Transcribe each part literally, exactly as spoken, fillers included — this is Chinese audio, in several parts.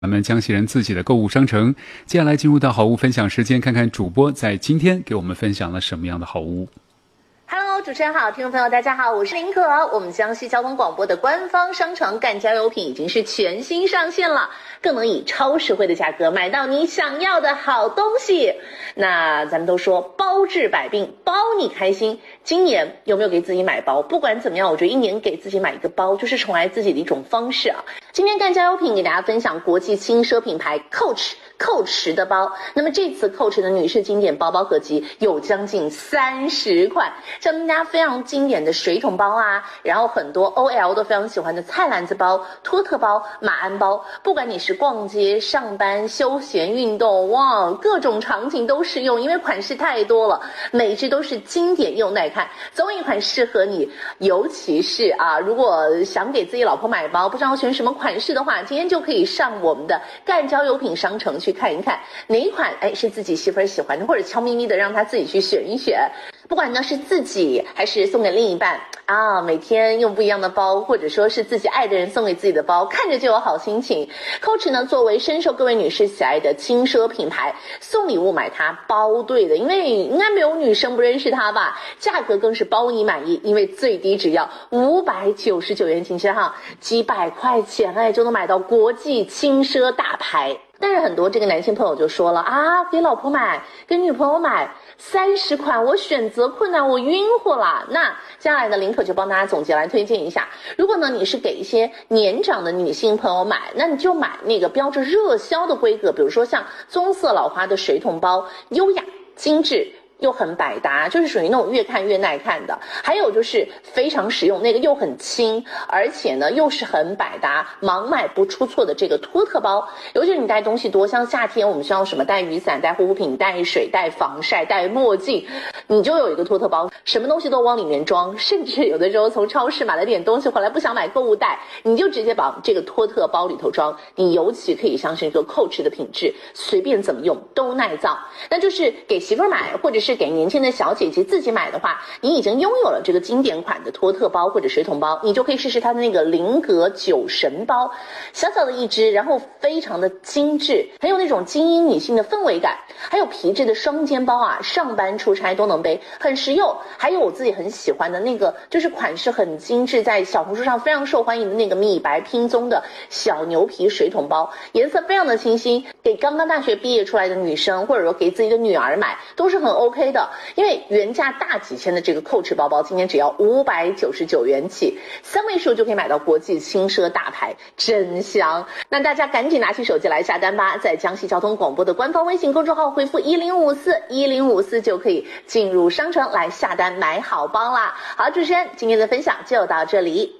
咱们江西人自己的购物商城。接下来进入到好物分享时间，看看主播在今天给我们分享了什么样的好物。 Hello， 主持人好，听众朋友大家好，我是林可。我们江西交通广播的官方商城赣家优品已经是全新上线了，更能以超实惠的价格买到你想要的好东西。那咱们都说包治百病，包你开心。今年有没有给自己买包？不管怎么样，我觉得一年给自己买一个包，就是宠爱自己的一种方式啊。今天赣家优品给大家分享国际轻奢品牌 Coach。Coach 的包，那么这次 Coach 的女士经典包包合集有将近三十款，像大家非常经典的水桶包啊，然后很多 O L 都非常喜欢的菜篮子包、托特包、马鞍包，不管你是逛街、上班、休闲、运动，哇，各种场景都适用，因为款式太多了，每一只都是经典又耐看，总有一款适合你。尤其是啊，如果想给自己老婆买包，不知道选什么款式的话，今天就可以上我们的赣交优品商城去看一看哪一款哎是自己媳妇儿喜欢的，或者悄咪咪的让她自己去选一选。不管呢是自己还是送给另一半啊，每天用不一样的包，或者说是自己爱的人送给自己的包，看着就有好心情。Coach 呢作为深受各位女士喜爱的轻奢品牌，送礼物买它包对的，因为应该没有女生不认识它吧。价格更是包你满意，因为最低只要五百九十九元，请先哈，几百块钱哎就能买到国际轻奢大牌。但是很多这个男性朋友就说了啊，给老婆买，给女朋友买三十款，我选择困难，我晕乎了。那接下来呢，林可就帮大家总结来推荐一下。如果呢你是给一些年长的女性朋友买，那你就买那个标着热销的规格，比如说像棕色老花的水桶包，优雅精致又很百搭，就是属于那种越看越耐看的。还有就是非常实用，那个又很轻，而且呢又是很百搭，盲买不出错的这个托特包。尤其是你带东西多，像夏天我们需要什么带雨伞、带护肤品、带水、带防晒、带墨镜，你就有一个托特包，什么东西都往里面装。甚至有的时候从超市买了点东西回来不想买购物袋，你就直接把这个托特包里头装。你尤其可以相信这个 Coach 的品质，随便怎么用都耐造。那就是给媳妇儿买，或者是给年轻的小姐姐自己买的话，你已经拥有了这个经典款的托特包或者水桶包，你就可以试试它的那个菱格酒神包，小小的一只，然后非常的精致，很有那种精英女性的氛围感。还有皮质的双肩包啊，上班出差都能背，很实用。还有我自己很喜欢的那个，就是款式很精致，在小红书上非常受欢迎的那个米白拼棕的小牛皮水桶包，颜色非常的清新，给刚刚大学毕业出来的女生，或者说给自己的女儿买都是很 OK 的。因为原价大几千的这个 Coach 包包，今天只要五百九十九元起，三位数就可以买到国际轻奢大牌，真香。那大家赶紧拿起手机来下单吧，在江西交通广播的官方微信公众号回复一零五四一零五四就可以进入商城来下单买好包啦。好，主持人今天的分享就到这里。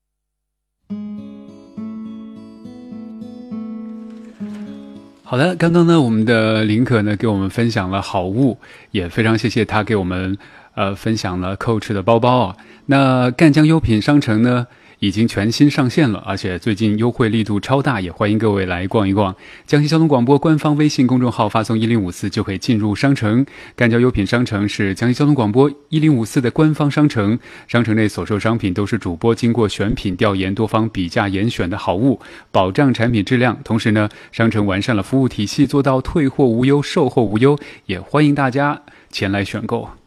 好的，刚刚呢我们的林可呢给我们分享了好物，也非常谢谢他给我们呃分享了 Coach 的包包啊。那赣江优品商城呢已经全新上线了，而且最近优惠力度超大，也欢迎各位来逛一逛。江西交通广播官方微信公众号发送一零五四就可以进入商城。赣江优品商城是江西交通广播一零五四的官方商城，商城内所售商品都是主播经过选品调研、多方比价严选的好物，保障产品质量。同时呢，商城完善了服务体系，做到退货无忧、售后无忧，也欢迎大家前来选购。